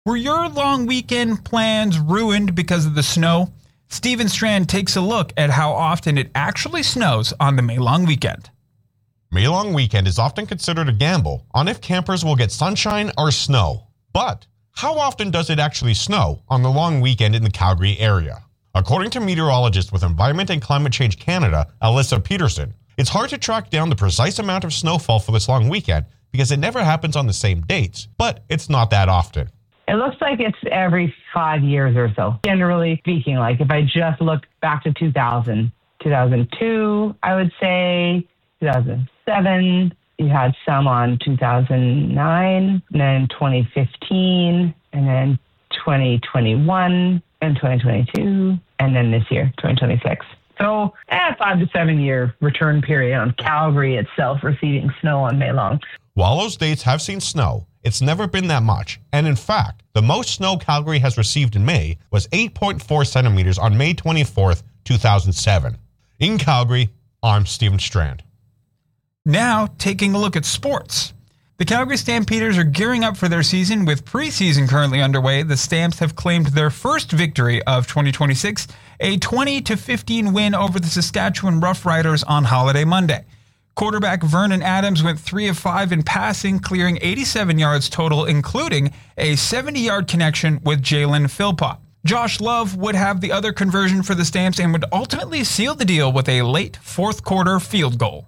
Were your long weekend plans ruined because of the snow? Stephen Strand takes a look at how often it actually snows on the May long weekend. May long weekend is often considered a gamble on if campers will get sunshine or snow. But how often does it actually snow on the long weekend in the Calgary area? According to meteorologist with Environment and Climate Change Canada, Alyssa Peterson, it's hard to track down the precise amount of snowfall for this long weekend because it never happens on the same dates, but it's not that often. It looks like it's every 5 years or so. Generally speaking, like if I just look back to 2000, 2002, I would say 2007, you had some on 2009, and then 2015, and then 2021, and 2022, and then this year, 2026. So, 5 to 7 year return period on Calgary itself receiving snow on May long. While those dates have seen snow, it's never been that much. And in fact, the most snow Calgary has received in May was 8.4 centimeters on May 24th, 2007. In Calgary, I'm Stephen Strand. Now, taking a look at sports. The Calgary Stampeders are gearing up for their season with preseason currently underway. The Stamps have claimed their first victory of 2026, a 20-15 win over the Saskatchewan Roughriders on Holiday Monday. Quarterback Vernon Adams went 3 of 5 in passing, clearing 87 yards total, including a 70-yard connection with Jalen Philpott. Josh Love would have the other conversion for the Stamps and would ultimately seal the deal with a late fourth quarter field goal.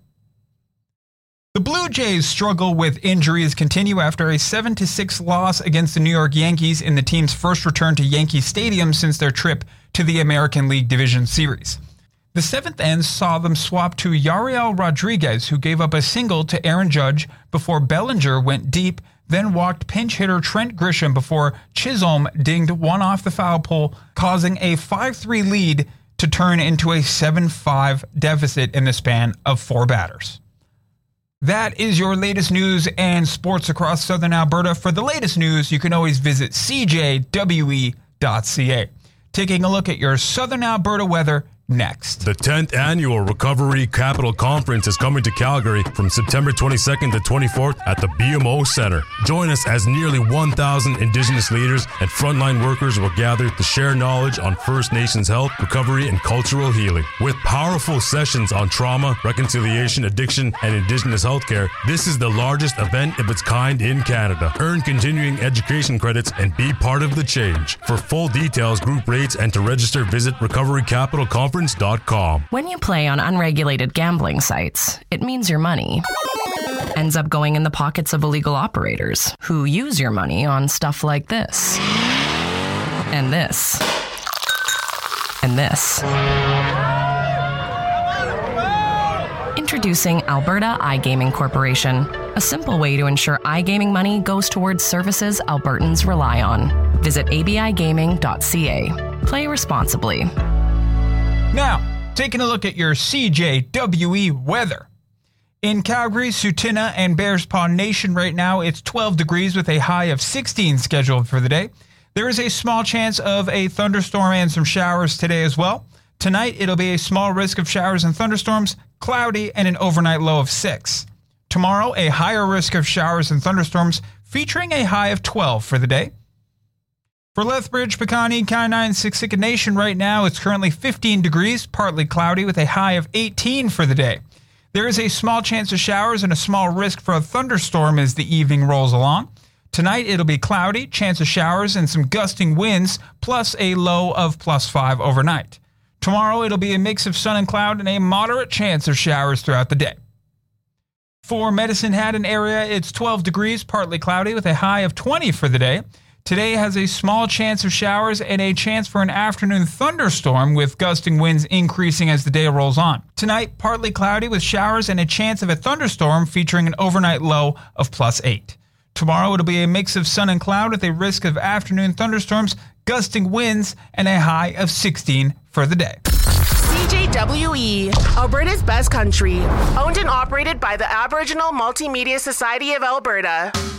The Blue Jays' struggle with injuries continue after a 7-6 loss against the New York Yankees in the team's first return to Yankee Stadium since their trip to the American League Division Series. The seventh ends saw them swap to Yariel Rodriguez, who gave up a single to Aaron Judge before Bellinger went deep, then walked pinch hitter Trent Grisham before Chisholm dinged one off the foul pole, causing a 5-3 lead to turn into a 7-5 deficit in the span of 4 batters. That is your latest news and sports across Southern Alberta. For the latest news, you can always visit cjwe.ca. Taking a look at your Southern Alberta weather next. The 10th Annual Recovery Capital Conference is coming to Calgary from September 22nd to 24th at the BMO Centre. Join us as nearly 1,000 Indigenous leaders and frontline workers will gather to share knowledge on First Nations health, recovery, and cultural healing. With powerful sessions on trauma, reconciliation, addiction, and Indigenous healthcare, this is the largest event of its kind in Canada. Earn continuing education credits and be part of the change. For full details, group rates, and to register, visit recoverycapitalconference.com. When you play on unregulated gambling sites, it means your money ends up going in the pockets of illegal operators who use your money on stuff like this, and this, and this. Introducing Alberta iGaming Corporation, a simple way to ensure iGaming money goes towards services Albertans rely on. Visit abigaming.ca. Play responsibly. Now, taking a look at your CJWE weather. In Calgary, Sutina, and Bears Paw Nation right now, it's 12 degrees with a high of 16 scheduled for the day. There is a small chance of a thunderstorm and some showers today as well. Tonight, it'll be a small risk of showers and thunderstorms, cloudy, and an overnight low of 6. Tomorrow, a higher risk of showers and thunderstorms, featuring a high of 12 for the day. For Lethbridge, Pecani, Kainai, and Siksika Nation right now, it's currently 15 degrees, partly cloudy with a high of 18 for the day. There is a small chance of showers and a small risk for a thunderstorm as the evening rolls along. Tonight, it'll be cloudy, chance of showers, and some gusting winds, plus a low of +5 overnight. Tomorrow, it'll be a mix of sun and cloud and a moderate chance of showers throughout the day. For Medicine Hat and area, it's 12 degrees, partly cloudy with a high of 20 for the day. Today has a small chance of showers and a chance for an afternoon thunderstorm with gusting winds increasing as the day rolls on. Tonight, partly cloudy with showers and a chance of a thunderstorm featuring an overnight low of +8. Tomorrow, it'll be a mix of sun and cloud with a risk of afternoon thunderstorms, gusting winds, and a high of 16 for the day. CJWE, Alberta's best country. Owned and operated by the Aboriginal Multimedia Society of Alberta.